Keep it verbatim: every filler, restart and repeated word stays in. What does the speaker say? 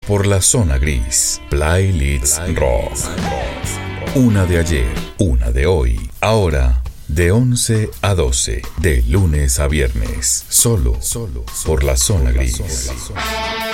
por la zona gris. Playlists Rock. Una de ayer, una de hoy. Ahora, de once a doce, de lunes a viernes. Solo, solo por la zona gris.